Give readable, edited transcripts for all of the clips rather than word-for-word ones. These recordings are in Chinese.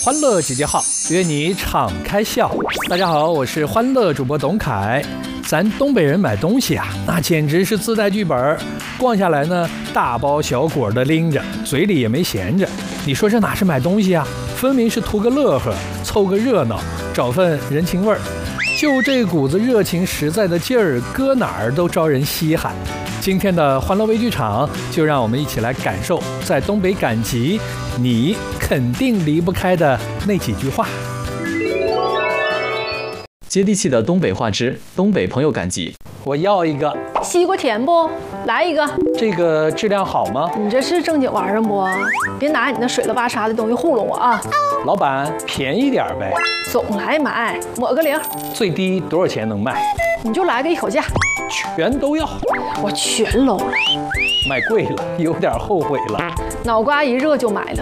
欢乐集结号，约你敞开笑。大家好，我是欢乐主播董凯。咱东北人买东西啊，那简直是自带剧本，逛下来呢，大包小裹的拎着，嘴里也没闲着。你说这哪是买东西啊？分明是图个乐呵，凑个热闹，找份人情味儿。就这股子热情实在的劲儿，搁哪儿都招人稀罕。今天的欢乐微剧场，就让我们一起来感受在东北赶集你肯定离不开的那几句话。 接地气的东北话之东北朋友赶集。 我要一个西瓜甜不？来一个。 这个质量好吗？ 你这是正经玩意儿不？别拿你那水了吧嚓的东西糊弄我啊！ 老板，便宜点呗。 总来买，抹个零。 最低多少钱能卖？ 你就来个一口价。 全都要。 我全搂了。 买贵了，有点后悔了。 脑瓜一热就买了。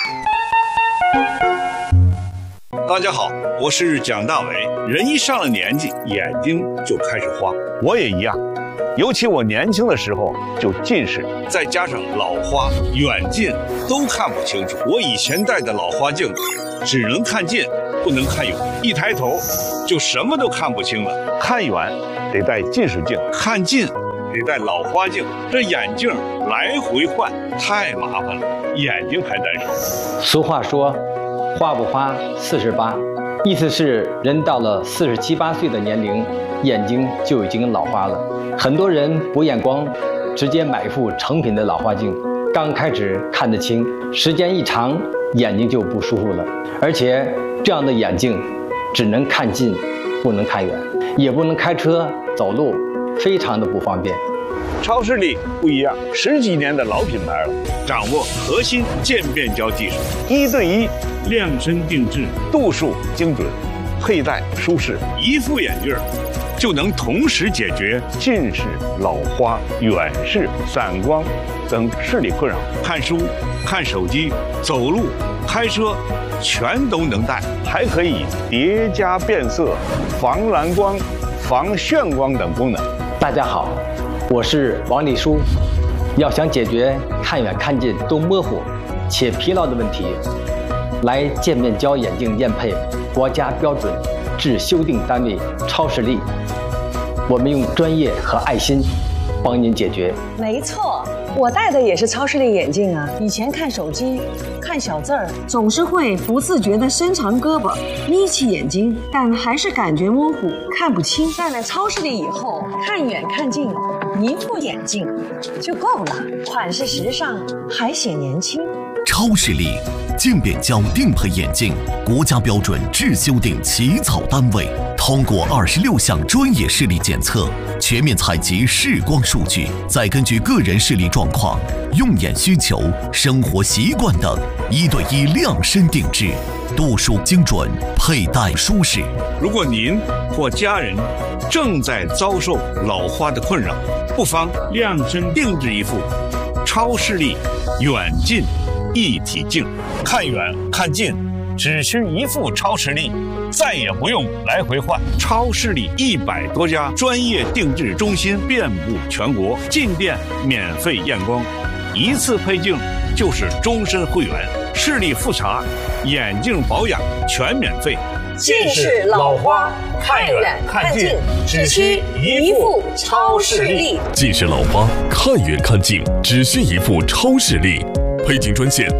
大家好，我是蒋大为。人一上了年纪，眼睛就开始花，我也一样。尤其我年轻的时候就近视，再加上老花，远近都看不清楚。我以前戴的老花镜只能看近，不能看远，一抬头就什么都看不清了。看远得戴近视镜，看近得戴老花镜，这眼镜来回换太麻烦了，眼睛还难受。 俗话说，花不花48，意思是人到了47、8岁的年龄，眼睛就已经老花了。很多人不验光，直接买一副成品的老花镜，刚开始看得清，时间一长，眼睛就不舒服了。而且这样的眼镜只能看近，不能看远，也不能开车走路，非常的不方便。 超视力不一样，10几年的老品牌了，掌握核心渐变焦技术，1对1量身定制，度数精准，佩戴舒适，一副眼镜就能同时解决近视、老花、远视、散光等视力困扰。看书、看手机、走路、开车，全都能戴，还可以叠加变色、防蓝光、防眩光等功能。 大家好，我是王立书。要想解决看远看近都模糊且疲劳的问题，来渐变焦眼镜验配国家标准制修订单位超视力，我们用专业和爱心帮您解决。 没错，我戴的也是超视力眼镜啊。以前看手机看小字儿，总是会不自觉地伸长胳膊眯起眼睛，但还是感觉模糊，看不清。戴了超视力以后，看远看近一副眼镜就够了，款式时尚还显年轻。 超视力渐变焦定配眼镜，国家标准制修订起草单位，通过26项专业视力检测，全面采集视光数据，再根据个人视力状况、用眼需求、生活习惯等，1对1量身定制，度数精准，佩戴舒适。 如果您或家人正在遭受老花的困扰，不妨量身定制一副超视力远近一体镜，看远看近只需一副超视力，再也不用来回换。超视力100多家专业定制中心遍布全国，进店免费验光，一次配镜就是终身会员，视力复查、眼镜保养全免费。 近视老花看远看近只需一副超视力。 近视老花看远看近只需一副超视力。配镜专线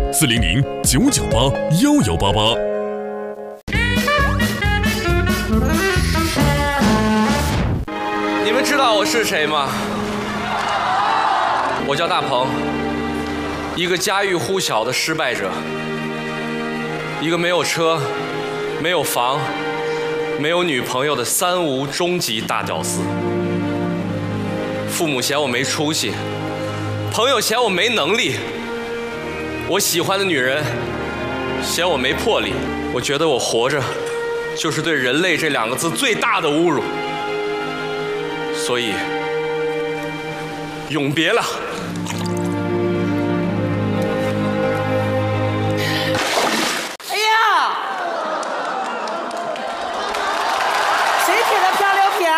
400-998-1188。 你们知道我是谁吗？我叫大鹏，一个家喻户晓的失败者，一个没有车、没有房、没有女朋友的3无终极大屌丝。父母嫌我没出息，朋友嫌我没能力，我喜欢的女人嫌我没魄力。我觉得我活着就是对人类这2个字最大的侮辱，所以永别了。 哎呀，谁贴的漂流瓶？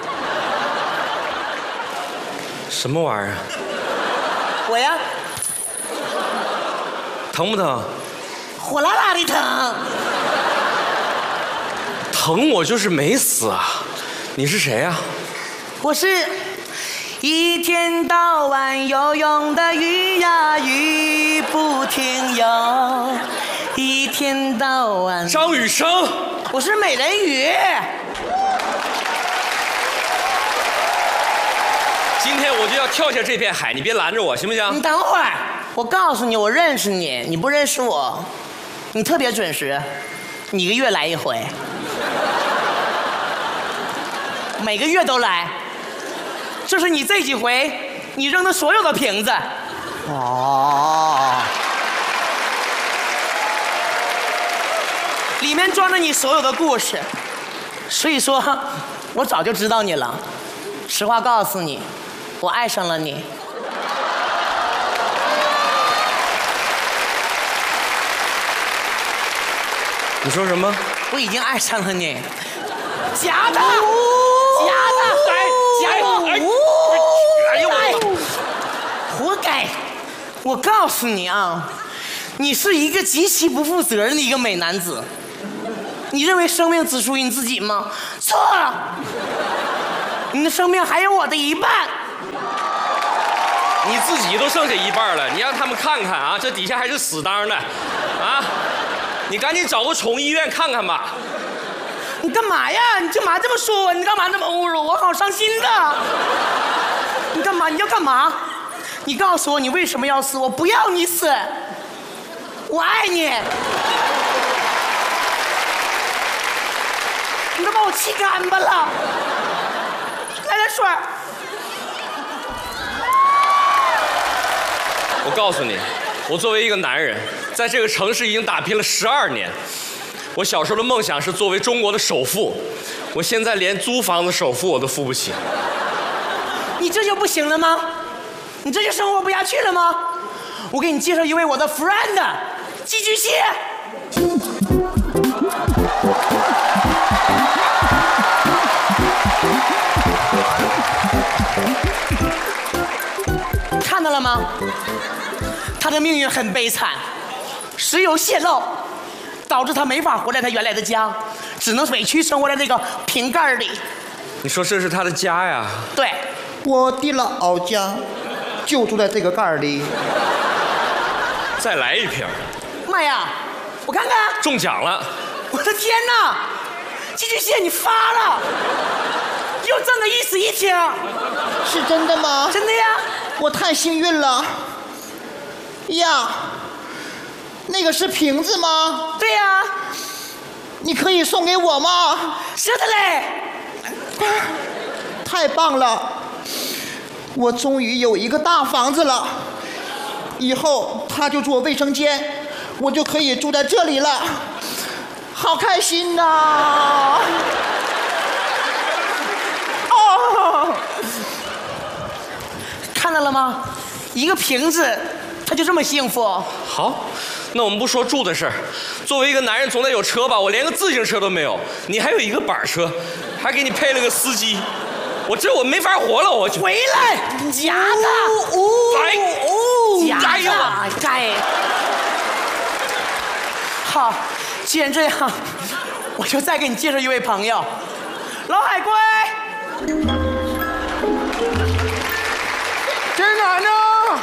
什么玩意儿？ 我呀。 疼不疼？ 火辣辣的疼。 疼我就是没死啊！你是谁呀？ 我是一天到晚游泳的鱼呀，鱼不停游，一天到晚。 张雨生， 我是美人鱼。 今天我就要跳下这片海，你别拦着我，行不行？ 你等会儿，我告诉你，我认识你，你不认识我。你特别准时，你1个月来1回，每个月都来。这是你这几回你扔的所有的瓶子。哦。里面装着你所有的故事，所以说，我早就知道你了。实话告诉你，我爱上了你。 你说什么？ 我已经爱上了你。假的，假的，假的， 哎呦我！ 活该！我告诉你啊，你是一个极其不负责任的一个美男子。你认为生命只属于你自己吗？错了，你的生命还有我的1半。 你自己都剩下1半了，你让他们看看啊，这底下还是死当的，啊！你赶紧找个宠物医院看看吧。 你干嘛呀？你干嘛这么说我？你干嘛这么侮辱我？好伤心的。你干嘛？你要干嘛？你告诉我你为什么要死？我不要你死，我爱你。你都把我气干巴了。来点水。 我告诉你，我作为一个男人，在这个城市已经打拼了12年。我小时候的梦想是作为中国的首富，我现在连租房子首付我都付不起。 你这就不行了吗？你这就生活不下去了吗？我给你介绍一位我的 friend， 寄居蟹。看到了吗？他的命运很悲惨，石油泄漏导致他没法回来他原来的家，只能委屈生活在这个瓶盖里。 你说这是他的家呀？ 对， 我的老家就住在这个盖里。 再来一瓶。 妈呀，我看看， 中奖了！ 我的天哪，寄居蟹你发了，又挣个1死1听。 是真的吗？ 真的呀。 我太幸运了。呀，那个是瓶子吗？ 对呀。 你可以送给我吗？ 是的嘞。 太棒了，我终于有一个大房子了，以后他就做卫生间，我就可以住在这里了，好开心呐！哦， 看到了吗？一个瓶子，他就这么幸福。 好，那我们不说住的事儿。作为一个男人，总得有车吧？我连个自行车都没有，你还有一个板车，还给你配了个司机，我没法活了，我就回来，假的，假的，该。好，既然这样，我就再给你介绍一位朋友，老海龟。 在哪呢？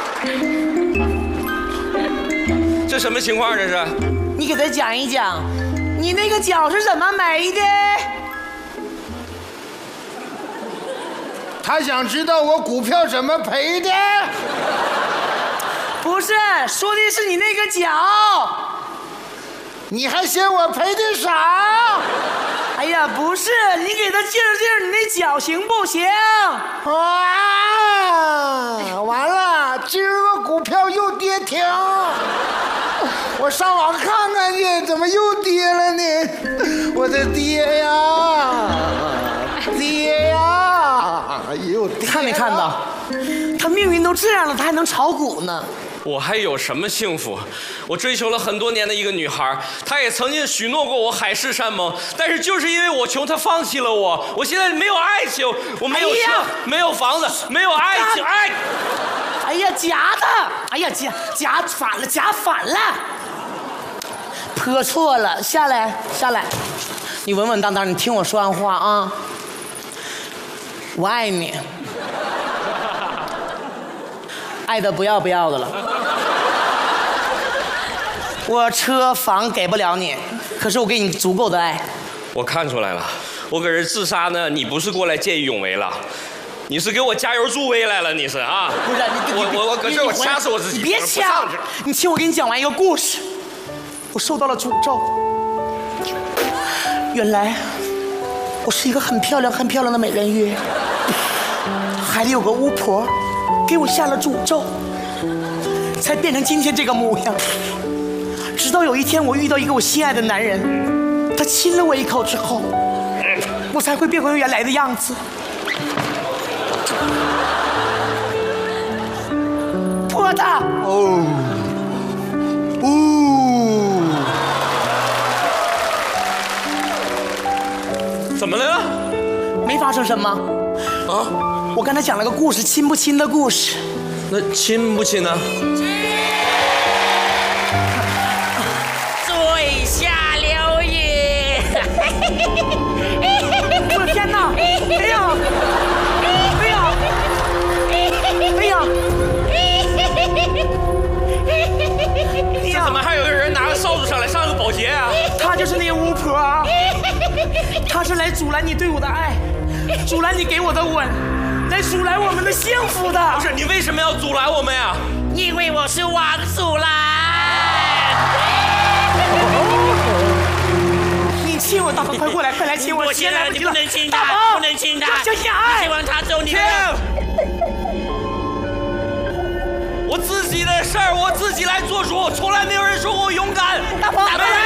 这什么情况？这是？ 你给他讲一讲，你那个脚是怎么没的？ 他想知道我股票怎么赔的？ 不是，说的是你那个脚。 你还嫌我赔的少？ 哎呀，不是，你给他介绍介绍你那脚行不行？ 啊！完了，今儿个股票又跌停。我上网看看去，怎么又跌了呢？我的爹呀，爹呀！又跌了。 看没看到？他命运都这样了，他还能炒股呢？ 我还有什么幸福？我追求了很多年的一个女孩，她也曾经许诺过我海誓山盟，但是就是因为我穷，她放弃了我。我现在没有爱情，我没有车，没有房子，没有爱情。 哎呀，假的！哎呀，假反了，假反了！ 泼错了，下来，下来，你稳稳当当，你听我说完话啊。我爱你，爱的不要不要的了。我车房给不了你，可是我给你足够的爱。 我看出来了，我搁这自杀呢，你不是过来见义勇为了，你是给我加油助威来了，你是啊？ 不是我搁这我掐死我自己！ 你别掐！你听我给你讲完一个故事。我受到了诅咒。原来我是一个很漂亮、很漂亮的美人鱼，海里有个巫婆给我下了诅咒，才变成今天这个模样。直到有一天我遇到一个我心爱的男人，他亲了我一口之后，我才会变回原来的样子。泼他！哦， 怎么了？ 没发生什么。啊？我刚才讲了个故事，亲不亲的故事。 那亲不亲呢？ 水下流语。我的天哪！哎呀！哎呀！哎呀！ 这怎么还有个人拿个扫帚上来上个保洁啊？ 她就是那个巫婆啊！她是来阻拦你对我的爱，阻拦你给我的吻，来阻拦我们的幸福的。 不是，你为什么要阻拦我们呀？ 因为我是王阻拦。你亲我，大宝，快过来，快来亲我！ 我亲了，你不能亲他，不能亲他， 就想爱， 希望他走你。 我自己的事儿我自己来做主，从来没有人说过我勇敢。 大宝， 没人